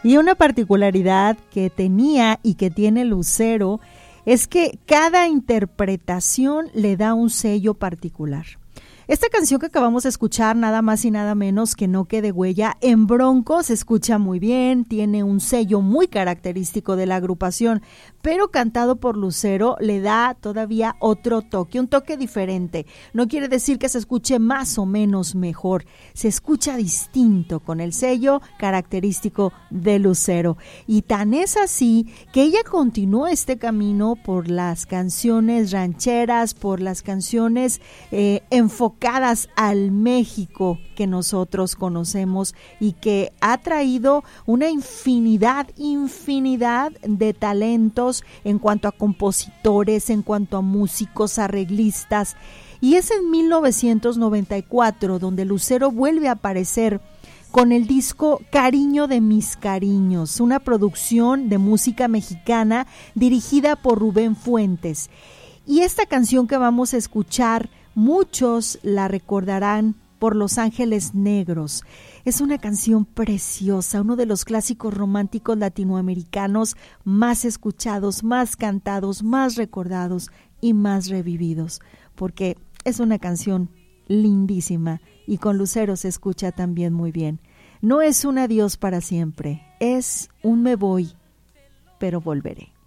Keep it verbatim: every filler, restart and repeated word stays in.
Y una particularidad que tenía y que tiene Lucero es que cada interpretación le da un sello particular. Esta canción que acabamos de escuchar, nada más y nada menos que No Quede Huella, en Bronco se escucha muy bien, tiene un sello muy característico de la agrupación, pero cantado por Lucero le da todavía otro toque, un toque diferente. No quiere decir que se escuche más o menos mejor, se escucha distinto con el sello característico de Lucero. Y tan es así que ella continuó este camino por las canciones rancheras, por las canciones eh, enfocadas al México que nosotros conocemos y que ha traído una infinidad, infinidad de talentos en cuanto a compositores, en cuanto a músicos, arreglistas. Y es en mil novecientos noventa y cuatro donde Lucero vuelve a aparecer con el disco Cariño de mis cariños, una producción de música mexicana dirigida por Rubén Fuentes. Y esta canción que vamos a escuchar, muchos la recordarán por Los Ángeles Negros. Es una canción preciosa, uno de los clásicos románticos latinoamericanos más escuchados, más cantados, más recordados y más revividos, porque es una canción lindísima y con Lucero se escucha también muy bien. No es un adiós para siempre, es un me voy, pero volveré.